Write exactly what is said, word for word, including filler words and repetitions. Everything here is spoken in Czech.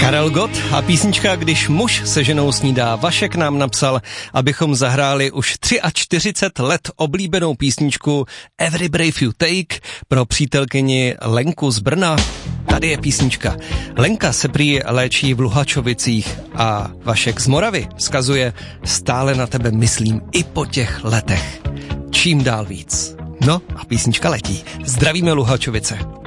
Karel Gott a písnička Když muž se ženou snídá. Vašek nám napsal, abychom zahráli už čtyřicet tři let oblíbenou písničku Every Breath You Take pro přítelkyni Lenku z Brna. Tady je písnička. Lenka se prý léčí v Luhačovicích a Vašek z Moravy vzkazuje: stále na tebe myslím i po těch letech. Čím dál víc. No a písnička letí. Zdravíme Luhačovice.